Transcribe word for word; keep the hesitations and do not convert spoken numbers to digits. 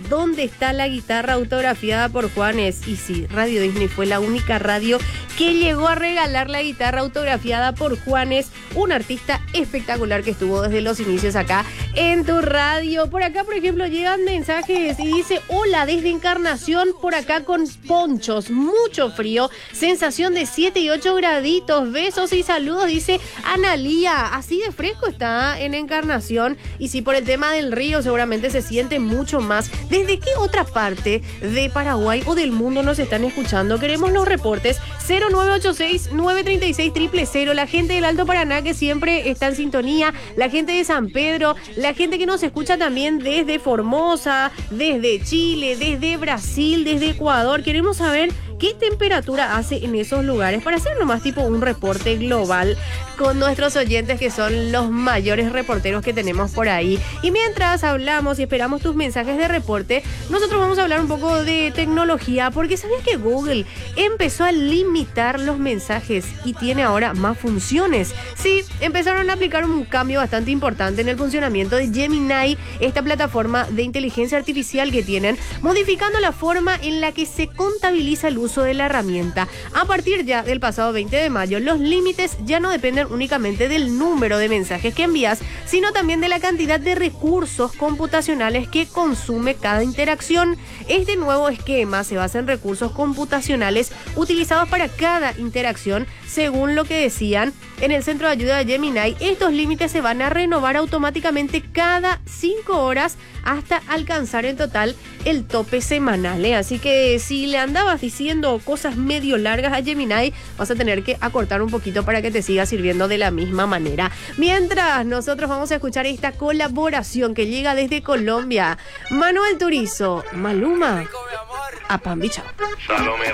¿dónde está la guitarra autografiada por Juanes? Y sí, Radio Disney fue la única radio que llegó a regalar la guitarra autografiada por Juanes, un artista espectacular que estuvo desde los inicios acá en tu radio. Por acá, por ejemplo, llegan mensajes y dice: hola, desde Encarnación, por acá con ponchos, mucho frío, sensación de siete y ocho graditos, besos y saludos, dice Analía. Así de fresco está en Encarnación, y sí, por el tema del río seguramente se siente mucho más. ¿Desde qué otra parte de Paraguay o del mundo nos están escuchando? Queremos los reportes. Cero nueve ocho seis, nueve tres seis, cero cero cero. La gente del Alto Paraná que siempre está en sintonía, la gente de San Pedro, la gente que nos escucha también desde Formosa, desde Chile, desde Brasil, desde Ecuador. Queremos saber qué temperatura hace en esos lugares para hacer nomás tipo un reporte global con nuestros oyentes, que son los mayores reporteros que tenemos por ahí. Y mientras hablamos y esperamos tus mensajes de reporte, nosotros vamos a hablar un poco de tecnología, porque ¿sabías que Google empezó a limitar los mensajes y tiene ahora más funciones? Sí, empezaron a aplicar un cambio bastante importante en el funcionamiento de Gemini, esta plataforma de inteligencia artificial que tienen, modificando la forma en la que se contabiliza el uso de la herramienta. A partir ya del pasado veinte de mayo, los límites ya no dependen únicamente del número de mensajes que envías, sino también de la cantidad de recursos computacionales que consume cada interacción. Este nuevo esquema se basa en recursos computacionales utilizados para cada interacción, según lo que decían en el centro de ayuda de Gemini. Estos límites se van a renovar automáticamente cada cinco horas hasta alcanzar en total el tope semanal, ¿eh? Así que si le andabas diciendo cosas medio largas a Gemini, vas a tener que acortar un poquito para que te siga sirviendo de la misma manera. Mientras, nosotros vamos a escuchar esta colaboración que llega desde Colombia. Manuel Turizo, Maluma, a Pambicha. Salome